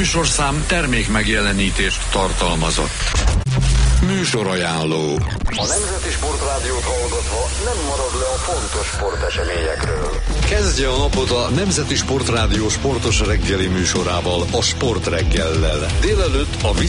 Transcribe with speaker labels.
Speaker 1: műsorszám termék megjelenítést tartalmazott. Műsorajánló.
Speaker 2: A Nemzeti Sportrádiót hallgatva nem marad le a fontos sporteseményekről.
Speaker 1: Kezdje a napot a Nemzeti Sportrádió sportos reggeli műsorával, a Sportreggellel. Délelőtt a